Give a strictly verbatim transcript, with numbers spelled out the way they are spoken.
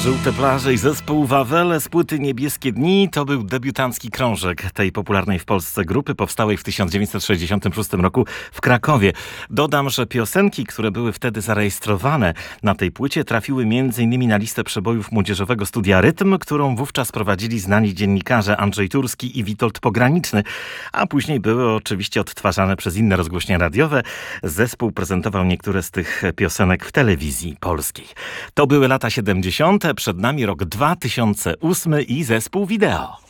Żółte plaże i zespół Wawele z płyty Niebieskie dni to był debiutancki krążek tej popularnej w Polsce grupy, powstałej w tysiąc dziewięćset sześćdziesiątym szóstym roku w Krakowie. Dodam, że piosenki, które były wtedy zarejestrowane na tej płycie, trafiły między innymi na listę przebojów Młodzieżowego Studia Rytm, którą wówczas prowadzili znani dziennikarze Andrzej Turski i Witold Pograniczny, a później były oczywiście odtwarzane przez inne rozgłośnie radiowe. Zespół prezentował niektóre z tych piosenek w telewizji polskiej. To były lata siedemdziesiąte. Przed nami rok dwa tysiące ósmy i zespół Wideo.